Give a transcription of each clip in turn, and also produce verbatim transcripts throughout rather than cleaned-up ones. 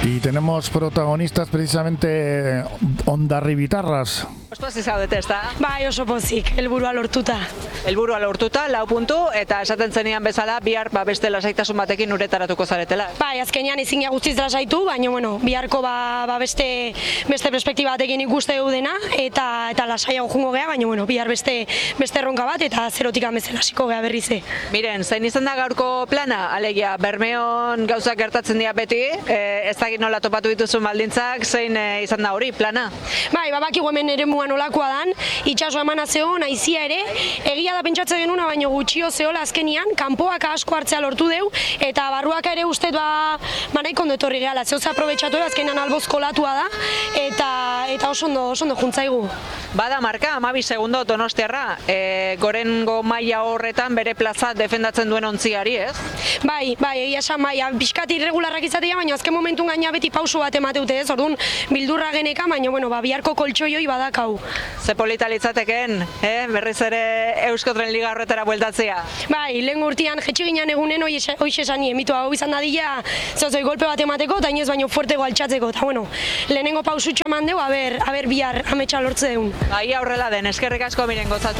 Y tenemos protagonistas precisamente hondarribitarras. Ostu hasi zaudete, ezta? Bai, oso pozik, helburua lortuta. Helburua lortuta, lau puntu, eta esaten zenian bezala, bihar ba, beste lasaitasun batekin uretaratuko zaretela. Bai, azkenean ezin guztiz lasaitu, baina bueno, biharko ba, ba beste, beste perspektiba batekin ikuste dena eta eta lasaiago jungo gea, baina bueno, bihar beste beste erronka bat eta zerotik bezala hasiko gea berrize. Miren, zein izan da gaurko plana? Alegia, Bermeon gauzak gertatzen dira beti, e, ez dakit nola topatu dituzun baldintzak, zein e, izan da hori plana? Bai, babakigu hemen eremuan olakoa dan, itsaso emana zeon, aizia ere, egia da pentsatzen genuna, baino gutxio zeola azkenian, kanpoak asko hartzea lortu deu, eta barruak ere uste ba, manaiko ondo etorri gehala, zehoza aprobetxatu azkenan alboz kolatua da, eta, eta oso ondo, oso ondo juntzaigu. Bada marka, amabi segundo Donostiarra, e, gorengo maila horretan bere plaza defendatzen duen ontziari, ez? Bai, bai, egia esan maia, pixkat irregularrak izatea, baina azken momentun gaina beti pausu bat emateute, ez? Orduan, bildurra geneka, baina bueno, ba, biharko koltsoioi badakau. Ze polita litzateken, eh? Berriz ere Euskotren Liga horretara bueltatzea. Bai, lehen urtean jetxe ginen egunen hoiz esan nien, mitu hau izan dadila, zehozoi golpe bat emateko, eta inoz baino fuertego altxatzeko, eta bueno, lehenengo pausutxo eman deu, aber, aber bihar ametsa lortze deun. Ahí aurrela den, eskerrik asko Miren gozatu.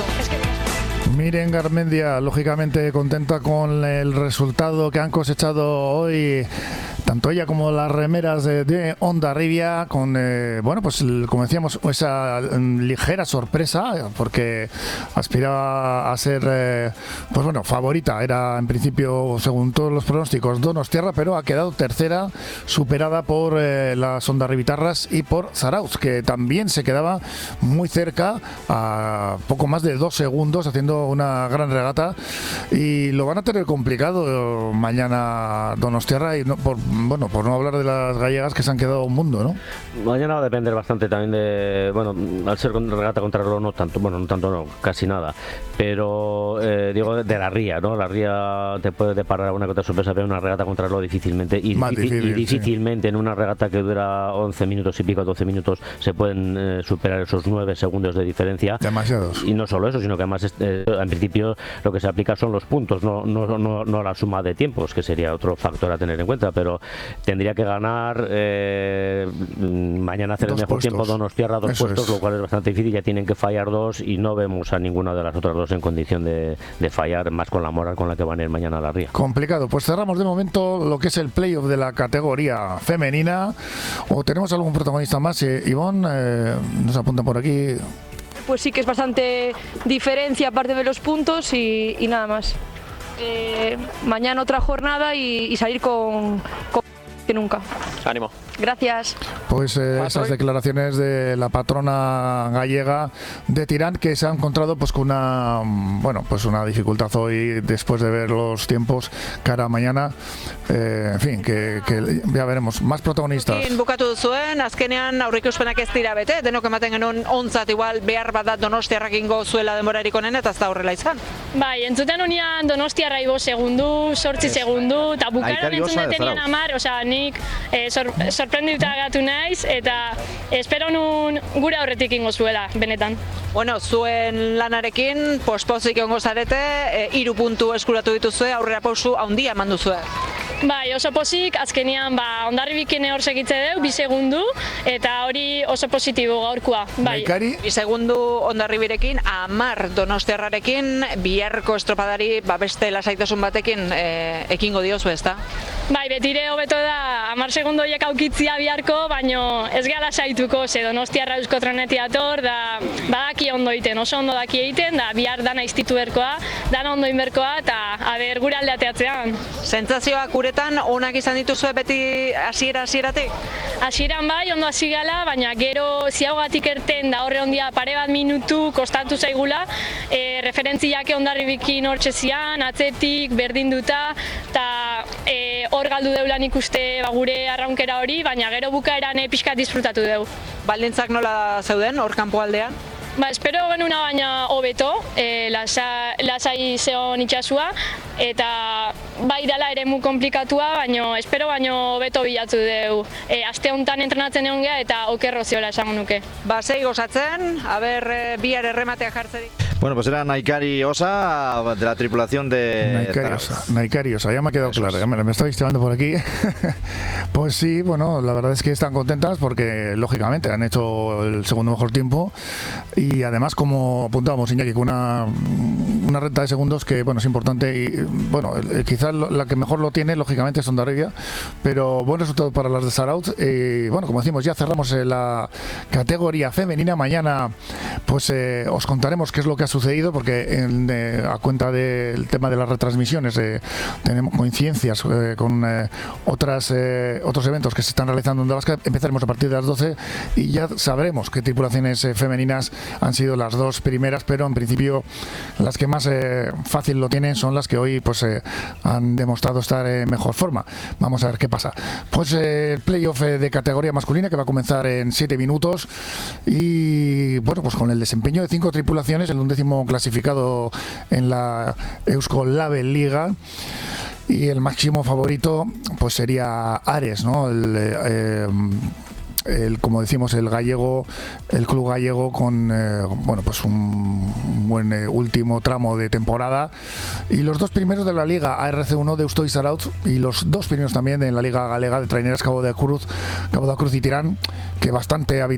Miren Garmendia, lógicamente contenta con el resultado que han cosechado hoy, tanto ella como las remeras de, de Hondarribia, con, eh, bueno, pues como decíamos, esa ligera sorpresa, porque aspiraba a ser, eh, pues bueno, favorita, era en principio, según todos los pronósticos, Donostiarra, pero ha quedado tercera, superada por eh, las hondarribitarras y por Zarautz, que también se quedaba muy cerca, a poco más de dos segundos, haciendo una gran regata, y lo van a tener complicado mañana Donostiarra, y no, por, bueno, por no hablar de las gallegas que se han quedado un mundo, ¿no? Mañana va a depender bastante también de, bueno, al ser regata contra reloj no tanto, bueno, no tanto no, casi nada, pero eh, digo de la ría, ¿no? La ría te puede deparar una que otra sorpresa, pero una regata contra reloj difícilmente, y, Más difícil, y difícilmente sí. En una regata que dura once minutos y pico, doce minutos, se pueden eh, superar esos nueve segundos de diferencia. Demasiados. Y no solo eso, sino que además eh, en principio lo que se aplica son los puntos, no, no, no, no la suma de tiempos, que sería otro factor a tener en cuenta, pero tendría que ganar eh, mañana hacer dos el mejor puestos. tiempo Donostiarra, dos Eso puestos, es. lo cual es bastante difícil, ya tienen que fallar dos y no vemos a ninguna de las otras dos en condición de, de fallar, más con la moral con la que van a ir mañana a la ría. Complicado. Pues cerramos de momento lo que es el playoff de la categoría femenina. ¿O tenemos algún protagonista más? Eh, Ivonne, eh, nos apunta por aquí. Pues sí que es bastante diferencia aparte de los puntos y, y nada más. Eh, mañana otra jornada y, y salir con, con que nunca. Ánimo. Gracias. Pues eh, esas declaraciones de la patrona gallega de Tirán, que se ha encontrado pues con una, bueno, pues una dificultad hoy después de ver los tiempos cara a mañana. Eh, en fin, que, que ya veremos más protagonistas. Ekin bukatu zuen, azkenean aurreikuspenak ez dira bete, denok ematen genuen ontzat igual behar badat Donostiarrak ingo zuela denborarik onen, eta ez da horrela izan. Bai, entzuten unian Donostiarra ibo segundu, sortzi segundu, eta bukaran entzun detenian amar, osea, nik eh, sor, sorprendita gatu naiz, eta espero nun gure aurretik ingo zuela, benetan. Bueno, zuen lanarekin, pospozik egongo zarete, e, hiru puntu eskuratu dituzue, aurrera pausu handia eman duzue. Bai, oso pozik, azkenean ba, Hondarribikin hor segitze deu, bi segundu, eta hori oso positibo gaurkoa. Bai. Bi segundu Hondarribirekin, amar Donostiarrarekin, biharko estropadari ba, beste lasaitasun batekin e, ekingo diozu, ez da? Bai, betire hobeto da, amar segundu horiek aukitzia biharko, baino ez gala saituko, ze Donostiarra Euskotrenetik ator, da badaki ondo egiten, oso ondo daki egiten, da bihar dana iztitu berkoa, dana ondo inberkoa, eta aber gure alde ateatzean. Sentsazioak uretan onak izan dituzue beti hasiera hasieratik? Hasieran bai, ondo hasi gala, baina gero ziaugatik erten da horre ondia pare bat minutu kostatu zaigula, e, referentziak Hondarribikin hortxe zian, atzetik, berdinduta, eta e, hor galdu deulan ikuste ba, gure arraunkera hori, baina gero bukaeran e, pixkat disfrutatu deu. Baldintzak nola zeuden, hor kanpo aldean? Ba, espero genuna baina hobeto, e, lasa, lasai zeon itxasua, eta bai dela eremu komplikatua, baino espero baino beto bilatu deu. E, aste honetan entrenatzen egon gea eta okerro ziola esango nuke. Ba, sei gozatzen, haber e, bihar errematea jartzerik. Bueno, pues era Naikari Osa, de la tripulación de Naikari Osa, Naikari Osa, ya me ha quedado Eso claro, ya me, me estáis llevando por aquí. Pues sí, bueno, la verdad es que están contentas porque, lógicamente, han hecho el segundo mejor tiempo y además, como apuntábamos, Iñaki, con una, una renta de segundos que, bueno, es importante y, bueno, quizás la que mejor lo tiene, lógicamente, es Hondarribia, pero buen resultado para las de Zarautz. Y, bueno, como decimos, ya cerramos la categoría femenina. Mañana, pues, eh, os contaremos qué es lo que ha sucedido, porque en, eh, a cuenta del tema de las retransmisiones eh, tenemos coincidencias eh, con eh, otras eh, otros eventos que se están realizando en Ondabasca. Empezaremos a partir de las doce y ya sabremos qué tripulaciones eh, femeninas han sido las dos primeras, pero en principio las que más eh, fácil lo tienen son las que hoy pues eh, han demostrado estar en mejor forma. Vamos a ver qué pasa. Pues eh, el playoff eh, de categoría masculina, que va a comenzar en siete minutos, y bueno, pues con el desempeño de cinco tripulaciones, el undécimo clasificado en la Eusko Label Liga, y el máximo favorito pues sería Ares, ¿no? El, eh, el, como decimos, el gallego, el club gallego, con eh, bueno, pues un buen eh, último tramo de temporada, y los dos primeros de la liga A R C uno de Deusto y Zarautz, y los dos primeros también en la liga galega de Traineras Cabo de Cruz, Cabo de Cruz y Tirán, que bastante habitual